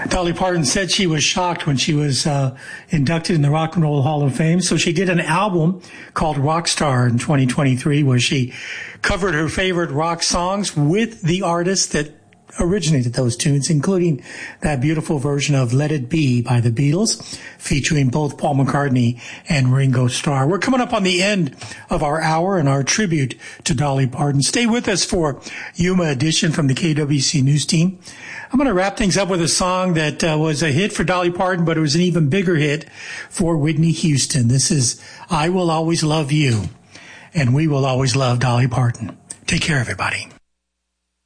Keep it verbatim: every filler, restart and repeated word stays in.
Dolly Parton said she was shocked when she was uh, inducted in the Rock and Roll Hall of Fame. So she did an album called Rockstar in twenty twenty-three where she covered her favorite rock songs with the artists that originated those tunes, including that beautiful version of Let It Be by the Beatles, featuring both Paul McCartney and Ringo Starr. We're coming up on the end of our hour and our tribute to Dolly Parton. Stay with us for Yuma Edition from the K W C News Team. I'm going to wrap things up with a song that uh, was a hit for Dolly Parton, but it was an even bigger hit for Whitney Houston. This is I Will Always Love You, and we will always love Dolly Parton. Take care, everybody.